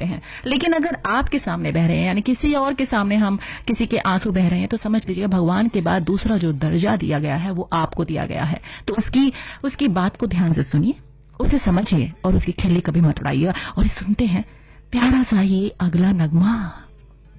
होते हैं। लेकिन अगर आपके सामने बह रहे हैं, यानी किसी और के सामने हम किसी के आंसू बह रहे हैं, तो समझ लीजिए भगवान के बाद दूसरा जो दर्जा दिया गया है वो आपको दिया गया है। तो उसकी बात को ध्यान से सुनिए, उसे समझिए और उसकी खिल्ली कभी मत उड़ाइएगा। और सुनते हैं प्यारा सा ये अगला नगमा।